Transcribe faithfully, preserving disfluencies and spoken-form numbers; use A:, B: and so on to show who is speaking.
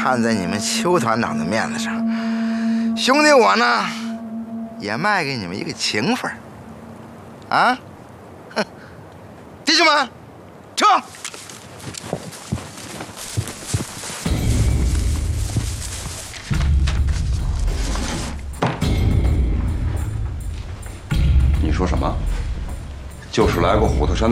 A: 看在你们邱团长的面子上，兄弟我呢，也卖给你们一个情分啊！哼，弟兄们，撤！
B: 你说什么？就是来过虎头山的